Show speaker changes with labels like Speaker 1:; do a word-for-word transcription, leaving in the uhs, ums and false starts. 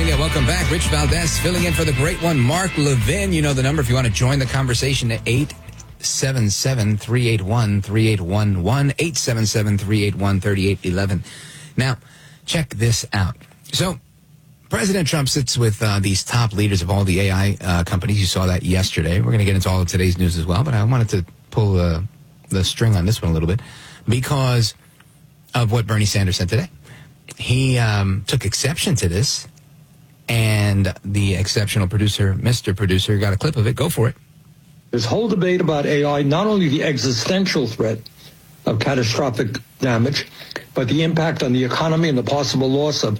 Speaker 1: morning and welcome back. Rich Valdez filling in for the great one, Mark Levin. You know the number if you want to join the conversation at eight seven seven, three eight one, three eight one one, eight seven seven, three eight one, three eight one one. Now, check this out. So, President Trump sits with uh, these top leaders of all the A I uh, companies. You saw that yesterday. We're going to get into all of today's news as well, but I wanted to pull uh, the string on this one a little bit because of what Bernie Sanders said today. He um, took exception to this, and the exceptional producer, Mister Producer, got a clip of it. Go for it.
Speaker 2: This whole debate about A I, not only the existential threat of catastrophic damage, but the impact on the economy and the possible loss of